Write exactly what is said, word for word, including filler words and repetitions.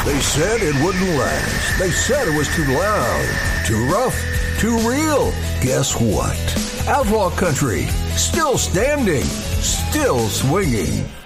They said it wouldn't last. They said it was too loud, too rough, too real. Guess what? Outlaw country, still standing, still swinging.